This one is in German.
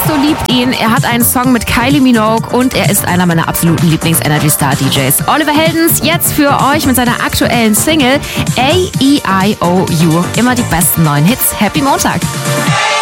Tiesto liebt ihn. Er hat einen Song mit Kylie Minogue und er ist einer meiner absoluten Lieblings-Energy-Star-DJs. Oliver Heldens jetzt für euch mit seiner aktuellen Single A-E-I-O-U. Immer die besten neuen Hits. Happy Montag!